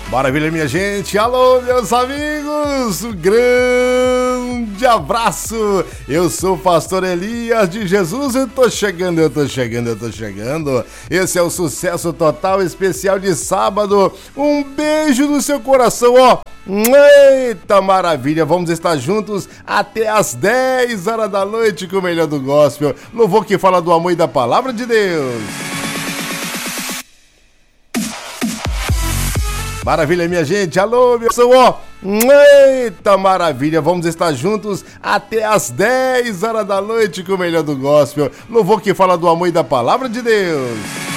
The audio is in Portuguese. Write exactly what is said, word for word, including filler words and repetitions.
Maravilha, minha gente. Alô, meus amigos. Um grande abraço. Eu sou o pastor Elias de Jesus. Eu tô chegando, eu tô chegando, eu tô chegando. Esse é o Sucesso Total especial de sábado. Um beijo no seu coração, ó. Eita maravilha, vamos estar juntos até as dez horas da noite com o melhor do gospel. Louvor que fala do amor e da palavra de Deus. Maravilha, minha gente. Alô, meu som, ó. Eita maravilha, vamos estar juntos até as dez horas da noite com o melhor do gospel. Louvor que fala do amor e da palavra de Deus.